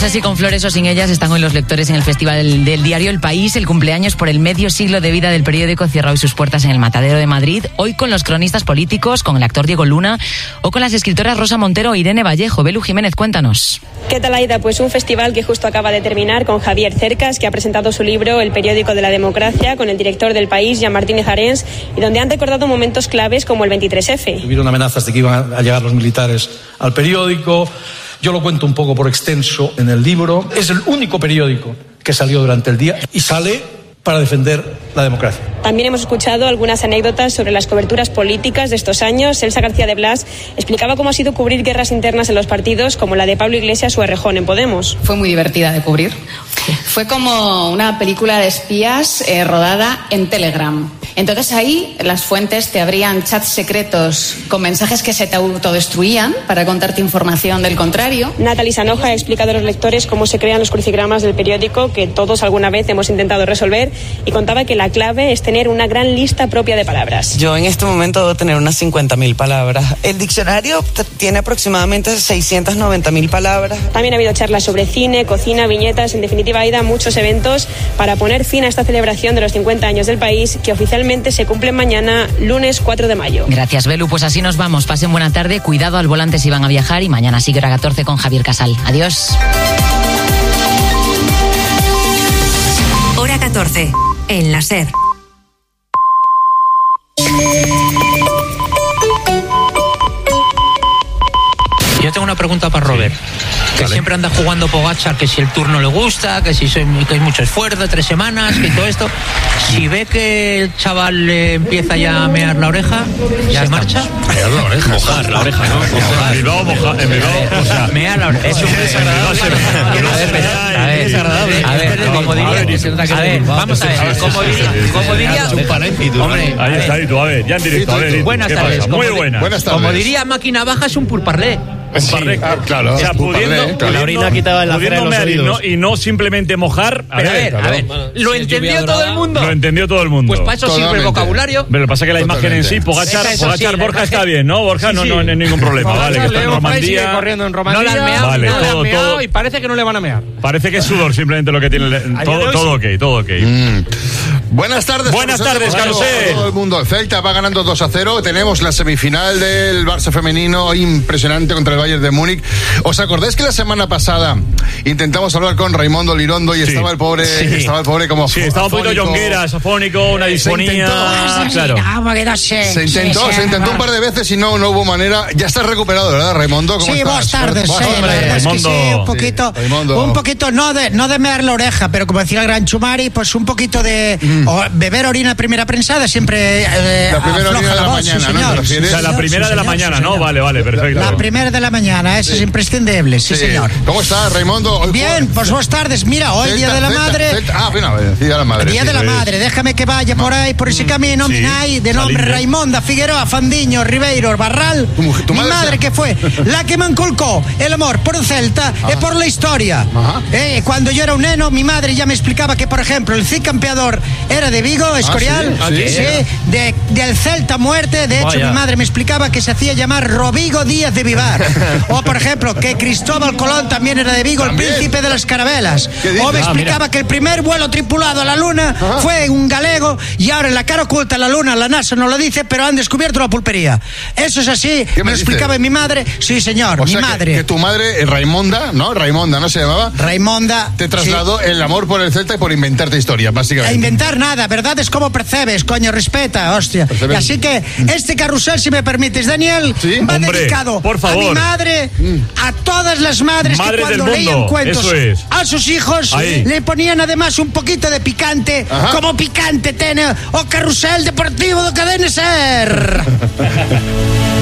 sé si con flores o sin ellas están hoy los lectores en el Festival del Diario El País. El cumpleaños por el medio siglo de vida del periódico cierra hoy sus puertas en el Matadero de Madrid. Hoy con los cronistas políticos, con el actor Diego Luna o con las escritoras Rosa Montero e Irene Vallejo. Belu Jiménez, cuéntanos. ¿Qué tal, Aida? Pues un festival que justo acaba de terminar con Javier Cercas, que ha presentado su libro El periódico de la democracia, con el director del País, Jean Martínez Arens, y donde han recordado momentos claves como el 23F. Hubieron amenazas de que iban a llegar los militares al periódico. Yo lo cuento un poco por extenso en el libro. Es el único periódico que salió durante el día y sale para defender la democracia. También hemos escuchado algunas anécdotas sobre las coberturas políticas de estos años. Elsa García de Blas explicaba cómo ha sido cubrir guerras internas en los partidos, como la de Pablo Iglesias o Errejón en Podemos. Fue muy divertida de cubrir. Fue como una película de espías rodada en Telegram. Entonces ahí las fuentes te abrían chats secretos con mensajes que se te autodestruían para contarte información del contrario. Natalie Sanoja ha explicado a los lectores cómo se crean los crucigramas del periódico, que todos alguna vez hemos intentado resolver, y contaba que la clave es tener una gran lista propia de palabras. Yo en este momento debo tener unas 50.000 palabras. El diccionario tiene aproximadamente 690.000 palabras. También ha habido charlas sobre cine, cocina, viñetas, en definitiva, Aida, muchos eventos para poner fin a esta celebración de los 50 años del País, que oficialmente se cumplen mañana, lunes 4 de mayo. Gracias, Belu. Pues así nos vamos. Pasen buena tarde. Cuidado al volante si van a viajar. Y mañana sigue hora 14 con Javier Casal. Adiós. Hora 14, en la SER. Yo tengo una pregunta para Robert, que siempre anda jugando Pogačar, que si el Tour no le gusta, que si que hay mucho esfuerzo, 3 semanas, que todo esto. Si ve que el chaval le empieza ya a mear la oreja, ¿ya se marcha? Mear la oreja. Mojar la oreja, ¿no? En Bilbao, en Bilbao, o sea, mear la oreja. Es un desagradable. A ver, como diría, vamos a ver, como diría, hombre, ahí está, a ver, ya en directo, a ver. Buenas tardes. Muy buenas. Como diría Máquina Baja, es un pourparlers. Claro, o sea, pudiendo la orina quitaba en la cera de los oídos. y no simplemente mojar. A ver, ¿lo entendió todo el mundo? Lo entendió todo el mundo. Pues para eso sirve el vocabulario. Pero lo que pasa es que la imagen en sí, Pogačar, Borja está bien, ¿no? Borja no hay ningún problema, vale, que está en Normandía. Corriendo en Romandía. No la han meado, vale, todo, y parece que no le van a mear. Parece que es sudor simplemente lo que tiene. Todo ok. Buenas tardes, Carusel. Todo el mundo. El Celta va ganando 2-0. Tenemos la semifinal del Barça femenino, impresionante, contra el Bayern de Múnich. ¿Os acordáis que la semana pasada intentamos hablar con Raimundo Lirondo y estaba el pobre como estaba un poquito yongueras, afónico, una disfonía. Se intentó un par de veces y no hubo manera. Ya estás recuperado, ¿verdad, Raimundo? ¿Cómo estás? Buenas tardes. Un poquito no de mear la oreja, pero como decía el gran Chumari, pues un poquito de beber orina primera prensada siempre la primera orina de la mañana, ¿no? O sea, la primera de la mañana, ¿no? Vale, perfecto. La primera de la mañana, eso es imprescindible, sí, señor. ¿Cómo estás, Raimundo? Bien, pues buenas tardes. Mira, hoy Día de la Madre. Día de la Madre. Día de la Madre. Déjame que vaya por ahí, por ese camino. Minay, de nombre Raimonda Figueroa Fandiño Ribeiro Barral. Mi madre, que fue la que me inculcó el amor por el Celta y por la historia. Cuando yo era un neno, mi madre ya me explicaba que, por ejemplo, el cicampeador era de Vigo, Escorial, del Celta muerte. De hecho, mi madre me explicaba que se hacía llamar Rovigo Díaz de Vivar. O, por ejemplo, que Cristóbal Colón también era de Vigo, el príncipe de las carabelas. O me explicaba que el primer vuelo tripulado a la Luna fue un galego, y ahora en la cara oculta de la Luna, la NASA no lo dice, pero han descubierto la pulpería. Eso es así, me lo explicaba mi madre. Sí, señor, mi madre. Que tu madre, Raimonda, ¿no? Raimonda, ¿no se llamaba? Raimonda. Te trasladó el amor por el Celta y por inventarte historia, básicamente. A inventar nada, verdad es como percebes, coño, respeta, hostia. Así que este carrusel, si me permites, Daniel, va dedicado por favor, a mi madre, a todas las madres que cuando leían cuentos a sus hijos le ponían además un poquito de picante, como Picante Tene o Carrusel Deportivo de Cadena SER.